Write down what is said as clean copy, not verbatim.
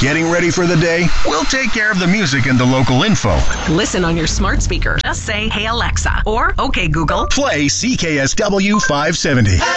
Getting ready for the day? We'll take care of the music and the local info. Listen on your smart speaker. Just say, "Hey Alexa," or "Okay Google." Play CKSW 570.